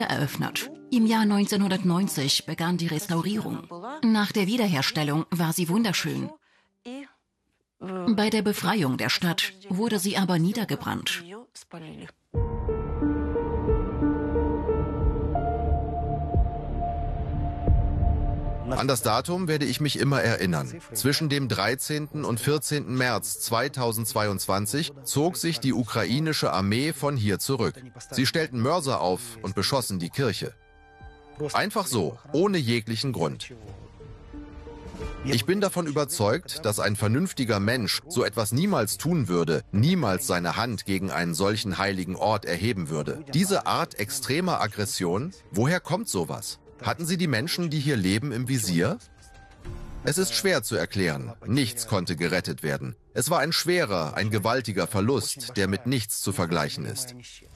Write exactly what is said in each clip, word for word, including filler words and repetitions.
eröffnet. Im Jahr neunzehnhundertneunzig begann die Restaurierung. Nach der Wiederherstellung war sie wunderschön. Bei der Befreiung der Stadt wurde sie aber niedergebrannt. An das Datum werde ich mich immer erinnern. Zwischen dem dreizehnten und vierzehnten März zweitausendzweiundzwanzig zog sich die ukrainische Armee von hier zurück. Sie stellten Mörser auf und beschossen die Kirche. Einfach so, ohne jeglichen Grund. Ich bin davon überzeugt, dass ein vernünftiger Mensch so etwas niemals tun würde, niemals seine Hand gegen einen solchen heiligen Ort erheben würde. Diese Art extremer Aggression, woher kommt sowas? Hatten sie die Menschen, die hier leben, im Visier? Es ist schwer zu erklären. Nichts konnte gerettet werden. Es war ein schwerer, ein gewaltiger Verlust, der mit nichts zu vergleichen ist.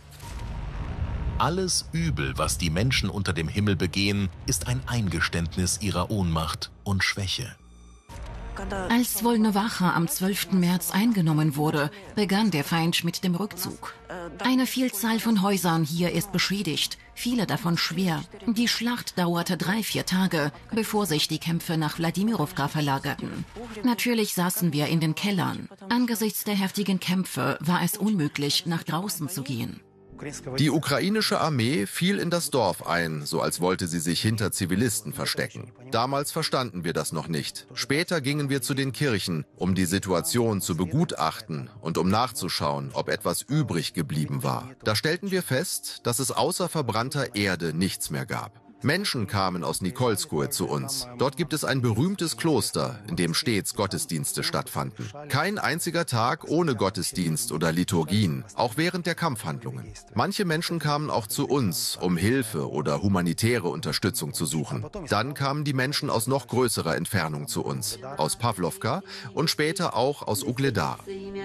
Alles Übel, was die Menschen unter dem Himmel begehen, ist ein Eingeständnis ihrer Ohnmacht und Schwäche. Als Volnowacha am zwölften März eingenommen wurde, begann der Feind mit dem Rückzug. Eine Vielzahl von Häusern hier ist beschädigt, viele davon schwer. Die Schlacht dauerte drei, vier Tage, bevor sich die Kämpfe nach Wladimirowka verlagerten. Natürlich saßen wir in den Kellern. Angesichts der heftigen Kämpfe war es unmöglich, nach draußen zu gehen. Die ukrainische Armee fiel in das Dorf ein, so als wollte sie sich hinter Zivilisten verstecken. Damals verstanden wir das noch nicht. Später gingen wir zu den Kirchen, um die Situation zu begutachten und um nachzuschauen, ob etwas übrig geblieben war. Da stellten wir fest, dass es außer verbrannter Erde nichts mehr gab. Menschen kamen aus Nikolskoe zu uns. Dort gibt es ein berühmtes Kloster, in dem stets Gottesdienste stattfanden. Kein einziger Tag ohne Gottesdienst oder Liturgien, auch während der Kampfhandlungen. Manche Menschen kamen auch zu uns, um Hilfe oder humanitäre Unterstützung zu suchen. Dann kamen die Menschen aus noch größerer Entfernung zu uns, aus Pawlowka und später auch aus Ugledar.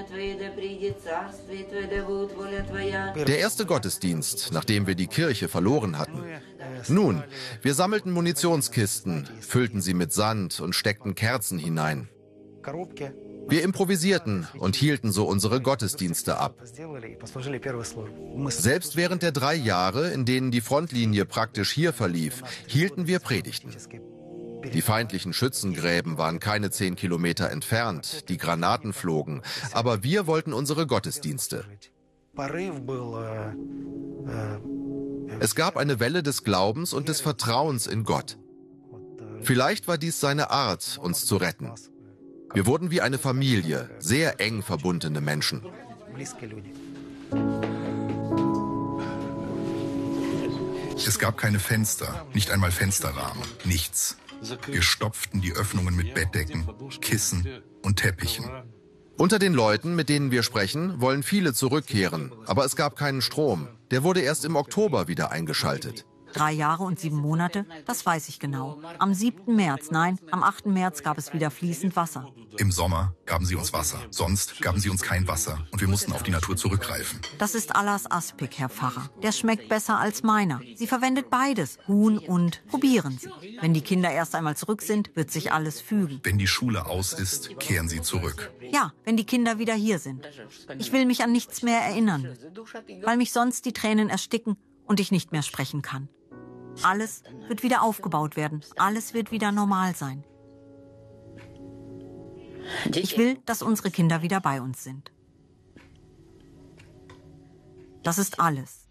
Der erste Gottesdienst, nachdem wir die Kirche verloren hatten. Nun, wir sammelten Munitionskisten, füllten sie mit Sand und steckten Kerzen hinein. Wir improvisierten und hielten so unsere Gottesdienste ab. Selbst während der drei Jahre, in denen die Frontlinie praktisch hier verlief, hielten wir Predigten. Die feindlichen Schützengräben waren keine zehn Kilometer entfernt, die Granaten flogen, aber wir wollten unsere Gottesdienste. Es gab eine Welle des Glaubens und des Vertrauens in Gott. Vielleicht war dies seine Art, uns zu retten. Wir wurden wie eine Familie, sehr eng verbundene Menschen. Es gab keine Fenster, nicht einmal Fensterrahmen, nichts. Wir stopften die Öffnungen mit Bettdecken, Kissen und Teppichen. Unter den Leuten, mit denen wir sprechen, wollen viele zurückkehren, aber es gab keinen Strom. Der wurde erst im Oktober wieder eingeschaltet. Drei Jahre und sieben Monate, das weiß ich genau. Am siebten März, nein, am achten März gab es wieder fließend Wasser. Im Sommer gaben sie uns Wasser, sonst gaben sie uns kein Wasser und wir mussten auf die Natur zurückgreifen. Das ist Allahs Aspik, Herr Pfarrer. Der schmeckt besser als meiner. Sie verwendet beides, Huhn und probieren Sie. Wenn die Kinder erst einmal zurück sind, wird sich alles fügen. Wenn die Schule aus ist, kehren sie zurück. Ja, wenn die Kinder wieder hier sind. Ich will mich an nichts mehr erinnern, weil mich sonst die Tränen ersticken und ich nicht mehr sprechen kann. Alles wird wieder aufgebaut werden. Alles wird wieder normal sein. Ich will, dass unsere Kinder wieder bei uns sind. Das ist alles.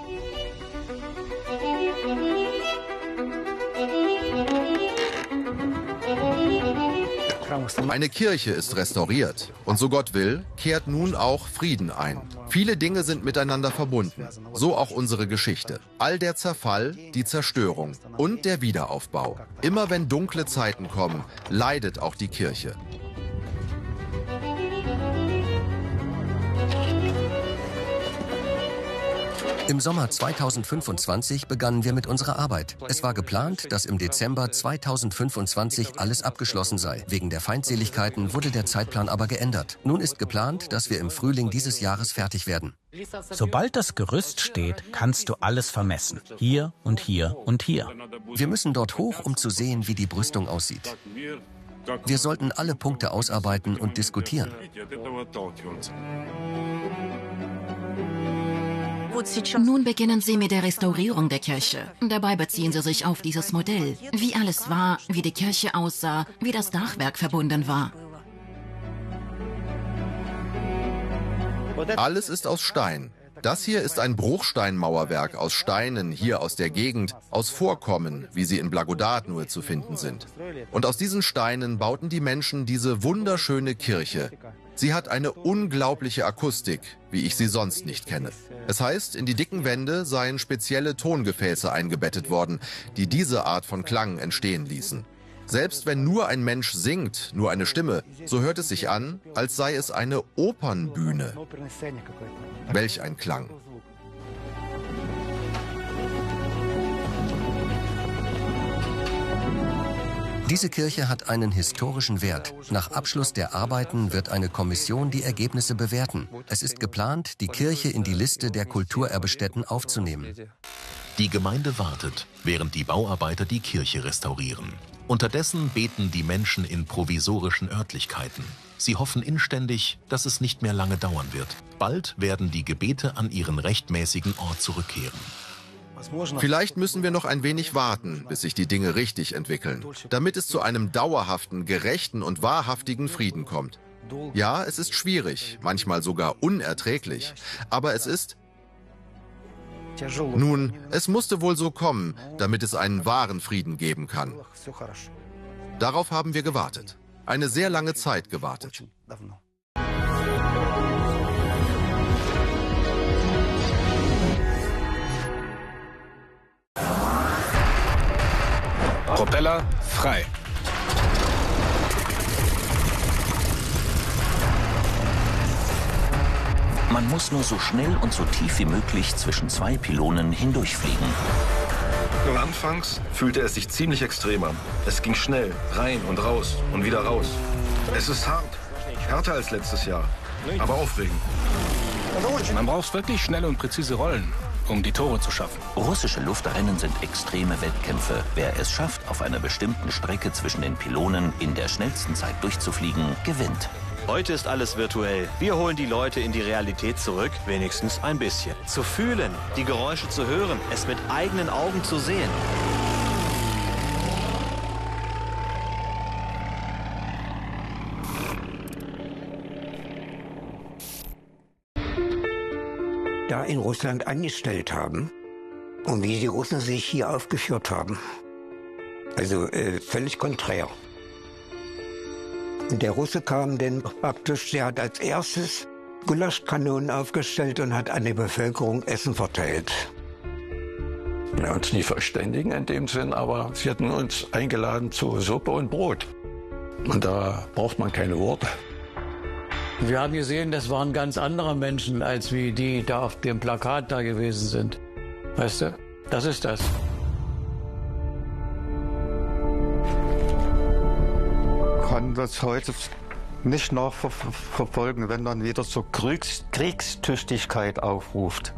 Eine Kirche ist restauriert und so Gott will, kehrt nun auch Frieden ein. Viele Dinge sind miteinander verbunden, so auch unsere Geschichte. All der Zerfall, die Zerstörung und der Wiederaufbau. Immer wenn dunkle Zeiten kommen, leidet auch die Kirche. Im Sommer zweitausendfünfundzwanzig begannen wir mit unserer Arbeit. Es war geplant, dass im Dezember zweitausendfünfundzwanzig alles abgeschlossen sei. Wegen der Feindseligkeiten wurde der Zeitplan aber geändert. Nun ist geplant, dass wir im Frühling dieses Jahres fertig werden. Sobald das Gerüst steht, kannst du alles vermessen. Hier und hier und hier. Wir müssen dort hoch, um zu sehen, wie die Brüstung aussieht. Wir sollten alle Punkte ausarbeiten und diskutieren. Nun beginnen sie mit der Restaurierung der Kirche. Dabei beziehen sie sich auf dieses Modell, wie alles war, wie die Kirche aussah, wie das Dachwerk verbunden war. Alles ist aus Stein. Das hier ist ein Bruchsteinmauerwerk aus Steinen hier aus der Gegend, aus Vorkommen, wie sie in Blagodat nur zu finden sind. Und aus diesen Steinen bauten die Menschen diese wunderschöne Kirche. Sie hat eine unglaubliche Akustik, wie ich sie sonst nicht kenne. Es heißt, in die dicken Wände seien spezielle Tongefäße eingebettet worden, die diese Art von Klang entstehen ließen. Selbst wenn nur ein Mensch singt, nur eine Stimme, so hört es sich an, als sei es eine Opernbühne. Welch ein Klang! Diese Kirche hat einen historischen Wert. Nach Abschluss der Arbeiten wird eine Kommission die Ergebnisse bewerten. Es ist geplant, die Kirche in die Liste der Kulturerbestätten aufzunehmen. Die Gemeinde wartet, während die Bauarbeiter die Kirche restaurieren. Unterdessen beten die Menschen in provisorischen Örtlichkeiten. Sie hoffen inständig, dass es nicht mehr lange dauern wird. Bald werden die Gebete an ihren rechtmäßigen Ort zurückkehren. Vielleicht müssen wir noch ein wenig warten, bis sich die Dinge richtig entwickeln, damit es zu einem dauerhaften, gerechten und wahrhaftigen Frieden kommt. Ja, es ist schwierig, manchmal sogar unerträglich, aber es ist... Nun, es musste wohl so kommen, damit es einen wahren Frieden geben kann. Darauf haben wir gewartet. Eine sehr lange Zeit gewartet. Propeller frei. Man muss nur so schnell und so tief wie möglich zwischen zwei Pylonen hindurchfliegen. Nur anfangs fühlte es sich ziemlich extrem an. Es ging schnell, rein und raus und wieder raus. Es ist hart, härter als letztes Jahr, aber aufregend. Man braucht wirklich schnelle und präzise Rollen, um die Tore zu schaffen. Russische Luftrennen sind extreme Wettkämpfe. Wer es schafft, auf einer bestimmten Strecke zwischen den Pylonen in der schnellsten Zeit durchzufliegen, gewinnt. Heute ist alles virtuell. Wir holen die Leute in die Realität zurück, wenigstens ein bisschen. Zu fühlen, die Geräusche zu hören, es mit eigenen Augen zu sehen. Da in Russland angestellt haben und wie die Russen sich hier aufgeführt haben. Also äh, völlig konträr. Und der Russe kam dann praktisch, der hat als erstes Gulaschkanonen aufgestellt und hat an die Bevölkerung Essen verteilt. Wir haben uns nie verständigen in dem Sinn, aber sie hatten uns eingeladen zu Suppe und Brot. Und da braucht man keine Worte. Wir haben gesehen, das waren ganz andere Menschen, als wie die da auf dem Plakat da gewesen sind. Weißt du, das ist das. Kann das heute nicht nachverfolgen, wenn dann wieder so Kriegs Kriegstüchtigkeit aufruft.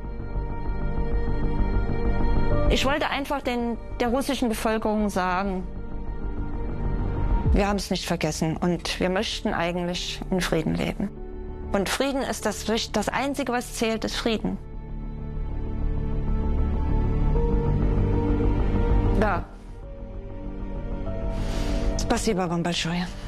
Ich wollte einfach den, der russischen Bevölkerung sagen, wir haben es nicht vergessen und wir möchten eigentlich in Frieden leben. Und Frieden ist das, das Einzige, was zählt, ist Frieden. Да. Спасибо вам большое.